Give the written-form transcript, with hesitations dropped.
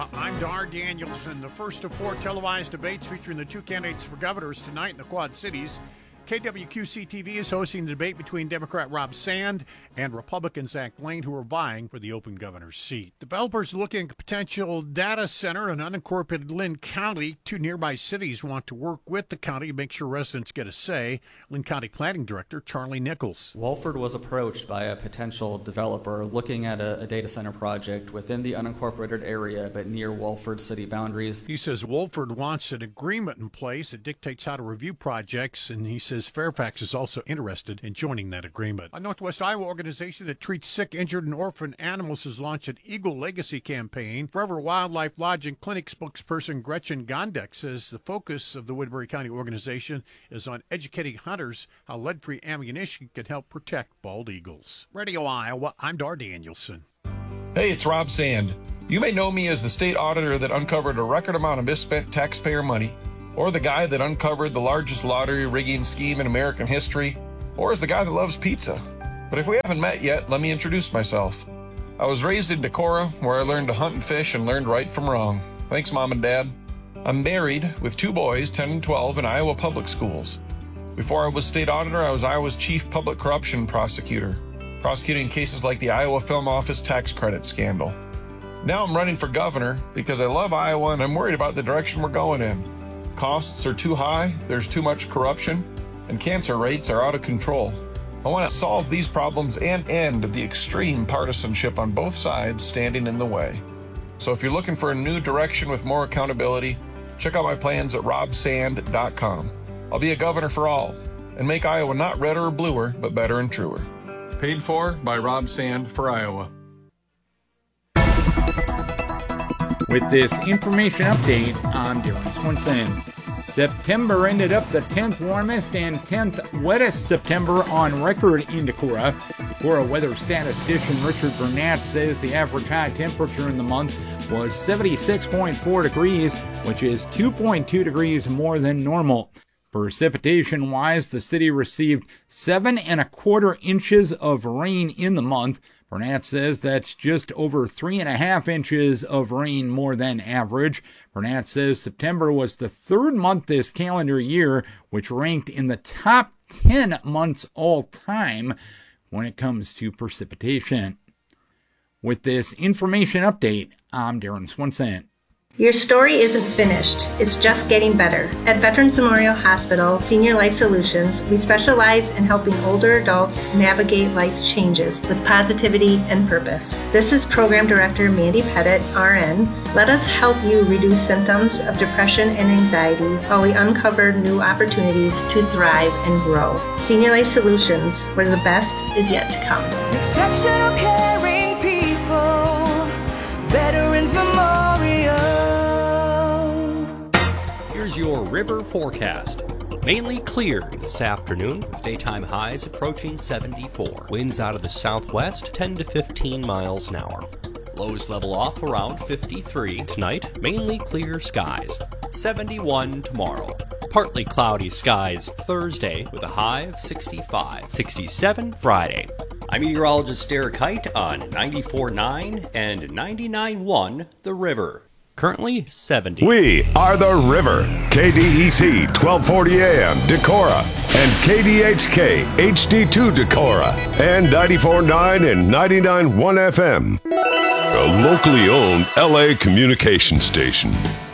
I'm Dar Danielson. The first of 4 televised debates featuring the 2 candidates for governors tonight in the Quad Cities. KWQC-TV is hosting the debate between Democrat Rob Sand and Republican Zach Lane, who are vying for the open governor's seat. Developers looking at a potential data center in unincorporated Lynn County. 2 nearby cities want to work with the county to make sure residents get a say. Lynn County Planning Director Charlie Nichols. Wolford was approached by a potential developer looking at a data center project within the unincorporated area, but near Wolford city boundaries. He says Wolford wants an agreement in place that dictates how to review projects, and he says Fairfax is also interested in joining that agreement. A Northwest Iowa organization that treats sick, injured, and orphan animals has launched an Eagle Legacy campaign. Forever Wildlife Lodge and Clinic spokesperson Gretchen Gondek says the focus of the Woodbury County organization is on educating hunters how lead-free ammunition can help protect bald eagles. Radio Iowa, I'm Dar Danielson. Hey, it's Rob Sand. You may know me as the state auditor that uncovered a record amount of misspent taxpayer money, or the guy that uncovered the largest lottery rigging scheme in American history, or as the guy that loves pizza. But if we haven't met yet, let me introduce myself. I was raised in Decorah, where I learned to hunt and fish and learned right from wrong. Thanks, Mom and Dad. I'm married with 2 boys, 10 and 12, in Iowa public schools. Before I was state auditor, I was Iowa's chief public corruption prosecutor, prosecuting cases like the Iowa Film Office tax credit scandal. Now I'm running for governor because I love Iowa and I'm worried about the direction we're going in. Costs are too high, there's too much corruption, and cancer rates are out of control. I want to solve these problems and end the extreme partisanship on both sides standing in the way. So if you're looking for a new direction with more accountability, check out my plans at robsand.com. I'll be a governor for all and make Iowa not redder or bluer, but better and truer. Paid for by Rob Sand for Iowa. With this information update, I'm Darren Swenson. September ended up the 10th warmest and 10th wettest September on record in Decorah. Decorah weather statistician Richard Burnett says the average high temperature in the month was 76.4 degrees, which is 2.2 degrees more than normal. Precipitation-wise, the city received 7.25 inches of rain in the month. Burnett says that's just over 3.5 inches of rain more than average. Burnett says September was the 3rd month this calendar year, which ranked in the top 10 months all time when it comes to precipitation. With this information update, I'm Darren Swenson. Your story isn't finished, it's just getting better. At Veterans Memorial Hospital Senior Life Solutions, we specialize in helping older adults navigate life's changes with positivity and purpose. This is Program Director Mandy Pettit, RN. Let us help you reduce symptoms of depression and anxiety while we uncover new opportunities to thrive and grow. Senior Life Solutions, where the best is yet to come. Exceptional caring people, Veterans Memorial. Here's your river forecast. Mainly clear this afternoon, with daytime highs approaching 74. Winds out of the southwest, 10 to 15 miles an hour. Lows level off around 53. Tonight, mainly clear skies. 71 tomorrow. Partly cloudy skies Thursday with a high of 65. 67 Friday. I'm meteorologist Derek Height on 94.9 and 99.1 The River. Currently 70. We are The River, KDEC 1240 AM Decorah, and KDHK HD2 Decorah, and 94.9 and 99.1 FM. A locally owned LA communication station.